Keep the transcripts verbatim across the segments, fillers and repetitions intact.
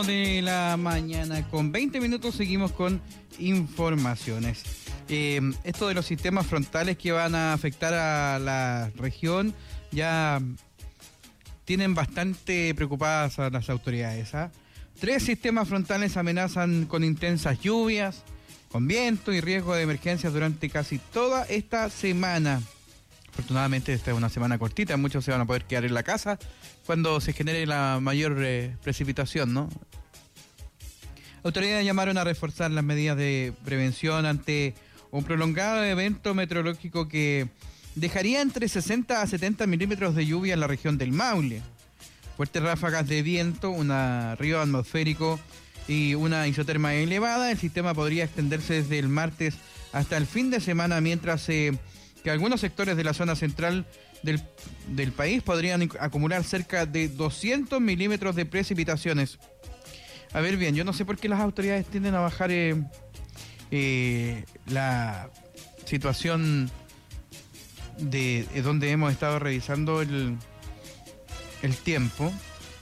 De la mañana con veinte minutos seguimos con informaciones. Eh, esto de los sistemas frontales que van a afectar a la región ya tienen bastante preocupadas a las autoridades. ¿eh? Tres sistemas frontales amenazan con intensas lluvias, con viento y riesgo de emergencias durante casi toda esta semana. Afortunadamente esta es una semana cortita, muchos se van a poder quedar en la casa cuando se genere la mayor eh, precipitación, ¿no? Autoridades llamaron a reforzar las medidas de prevención ante un prolongado evento meteorológico que dejaría entre sesenta a setenta milímetros de lluvia en la región del Maule. Fuertes ráfagas de viento, un río atmosférico y una isoterma elevada. El sistema podría extenderse desde el martes hasta el fin de semana, mientras eh, que algunos sectores de la zona central del, del país podrían acumular cerca de doscientos milímetros de precipitaciones. A ver, bien, yo no sé por qué las autoridades tienden a bajar eh, eh, la situación de, de donde hemos estado revisando el, el tiempo.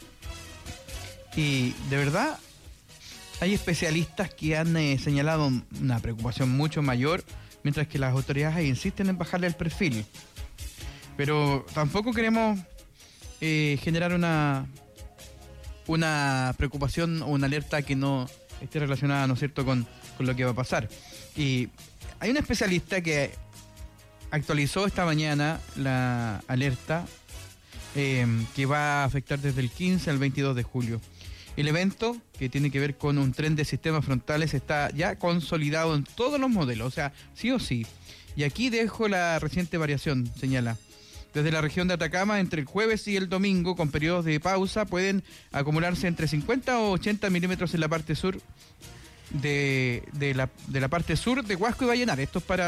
Y de verdad hay especialistas que han eh, señalado una preocupación mucho mayor, mientras que las autoridades insisten en bajarle el perfil. Pero tampoco queremos eh, generar una... una preocupación o una alerta que no esté relacionada, ¿no es cierto?, con, con lo que va a pasar. Y hay un especialista que actualizó esta mañana la alerta eh, que va a afectar desde el quince al veintidós de julio. El evento, que tiene que ver con un tren de sistemas frontales, está ya consolidado en todos los modelos, o sea, sí o sí. Y aquí dejo la reciente variación, señala. Desde la región de Atacama, entre el jueves y el domingo, con periodos de pausa, pueden acumularse entre cincuenta o ochenta milímetros en la parte sur de, de, la, de la parte sur de Huasco y Vallenar. Esto es para